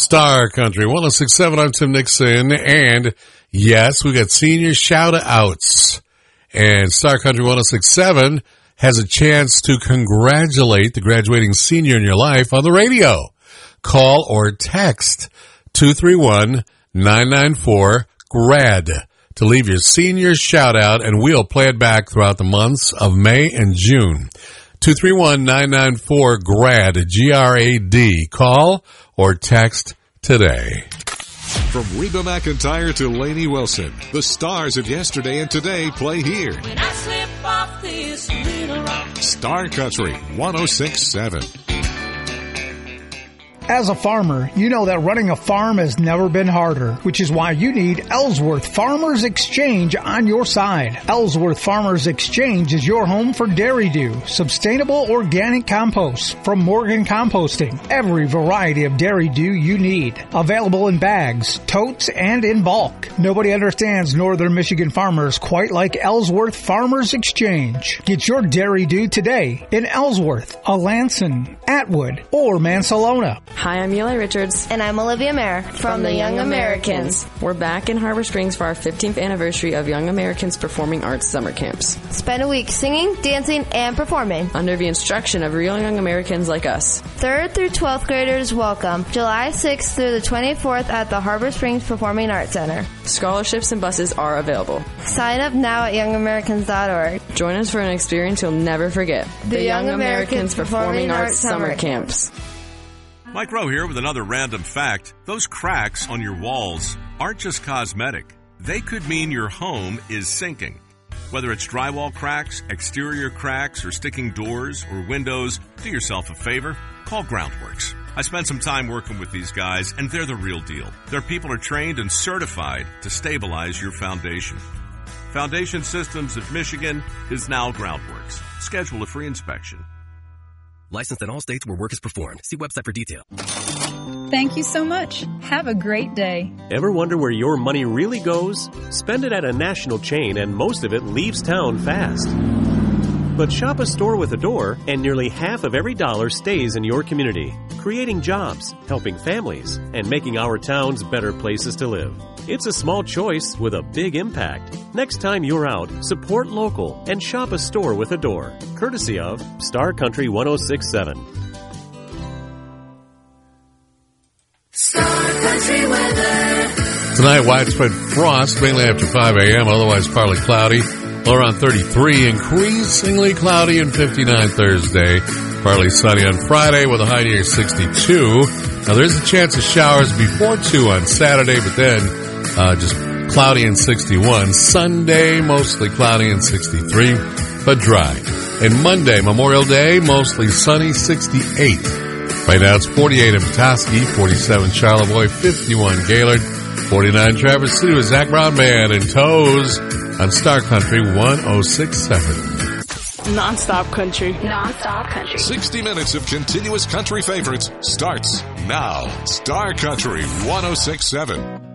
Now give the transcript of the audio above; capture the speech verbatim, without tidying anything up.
Star Country one oh six point seven. I'm Tim Nixon, and yes, we got senior shout-outs. And Star Country one oh six point seven has a chance to congratulate the graduating senior in your life on the radio. Call or text two three one, nine nine four, GRAD to leave your senior shout-out, and we'll play it back throughout the months of May and June. two three one, nine nine four, GRAD, G R A D. Call or text today. From Reba McEntire to Lainey Wilson, the stars of yesterday and today play here. When I slip off this little rock. Star Country one oh six point seven. As a farmer, you know that running a farm has never been harder, which is why you need Ellsworth Farmers Exchange on your side. Ellsworth Farmers Exchange is your home for Dairy Dew, sustainable organic compost from Morgan Composting. Every variety of Dairy Dew you need. Available in bags, totes, and in bulk. Nobody understands northern Michigan farmers quite like Ellsworth Farmers Exchange. Get your Dairy Dew today in Ellsworth, Alanson, Atwood, or Mansalona. Hi, I'm Eli Richards. And I'm Olivia Mayer from, from the, the Young, Young Americans. Americans. We're back in Harbor Springs for our fifteenth anniversary of Young Americans Performing Arts Summer Camps. Spend a week singing, dancing, and performing under the instruction of real Young Americans like us. Third through twelfth graders welcome July sixth through the twenty-fourth at the Harbor Springs Performing Arts Center. Scholarships and buses are available. Sign up now at young americans dot org. Join us for an experience you'll never forget. The, the Young, Young Americans, Americans Performing Arts Summer Camps. Mike Rowe here with another random fact. Those cracks on your walls aren't just cosmetic. They could mean your home is sinking. Whether it's drywall cracks, exterior cracks, or sticking doors or windows, do yourself a favor. Call Groundworks. I spent some time working with these guys, and they're the real deal. Their people are trained and certified to stabilize your foundation. Foundation Systems of Michigan is now Groundworks. Schedule a free inspection. Licensed in all states where work is performed. See website for detail. Thank you so much. Have a great day. Ever wonder where your money really goes? Spend it at a national chain and most of it leaves town fast. But shop a store with a door and nearly half of every dollar stays in your community, creating jobs, helping families, and making our towns better places to live. It's a small choice with a big impact. Next time you're out, support local and shop a store with a door. Courtesy of Star Country one oh six point seven. Star Country weather. Tonight, widespread frost, mainly after five a.m., otherwise partly cloudy. Low around thirty-three, increasingly cloudy and fifty-nine Thursday. Partly sunny on Friday with a high near sixty-two. Now, there's a chance of showers before two on Saturday, but then uh, just cloudy and sixty-one. Sunday, mostly cloudy and sixty-three, but dry. And Monday, Memorial Day, mostly sunny, sixty-eight. Right now, it's forty-eight in Petoskey, forty-seven Charlevoix, fifty-one Gaylord, forty-nine Traverse City with Zach Brown Band and Toes on Star Country one oh six point seven. Non-stop country. Non-stop country. sixty minutes of continuous country favorites starts now. Star Country one oh six point seven.